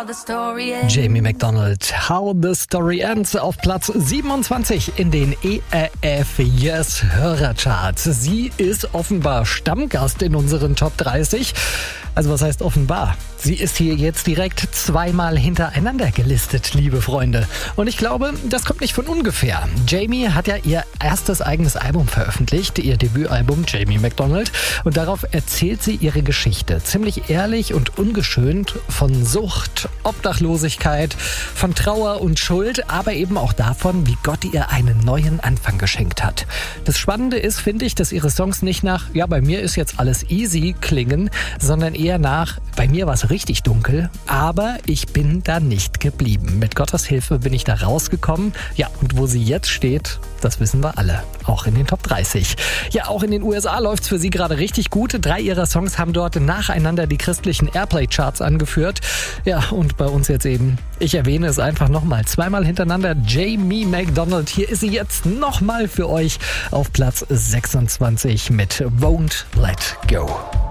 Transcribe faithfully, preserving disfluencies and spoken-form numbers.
Jamie McDonald, How the Story Ends, auf Platz siebenundzwanzig in den E R F Yes Hörercharts. Sie ist offenbar Stammgast in unseren Top dreißig. Also was heißt offenbar? Sie ist hier jetzt direkt zweimal hintereinander gelistet, liebe Freunde. Und ich glaube, das kommt nicht von ungefähr. Jamie hat ja ihr erstes eigenes Album veröffentlicht, ihr Debütalbum Jamie McDonald. Und darauf erzählt sie ihre Geschichte. Ziemlich ehrlich und ungeschönt von Sucht, Obdachlosigkeit, von Trauer und Schuld, aber eben auch davon, wie Gott ihr einen neuen Anfang geschenkt hat. Das Spannende ist, finde ich, dass ihre Songs nicht nach, ja, bei mir ist jetzt alles easy klingen, sondern eher nach, bei mir war es richtig dunkel, aber ich bin da nicht geblieben. Mit Gottes Hilfe bin ich da rausgekommen. Ja, und wo sie jetzt steht, das wissen wir alle. Auch in den Top dreißig. Ja, auch in den U S A läuft's für sie gerade richtig gut. Drei ihrer Songs haben dort nacheinander die christlichen Airplay-Charts angeführt. Ja, und bei uns jetzt eben, ich erwähne es einfach nochmal, zweimal hintereinander Jamie McDonald. Hier ist sie jetzt nochmal für euch auf Platz sechsundzwanzig mit Won't Let Go.